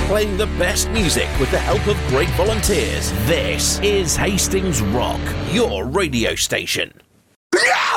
playing the best music with the help of great volunteers. This is Hastings Rock, your radio station.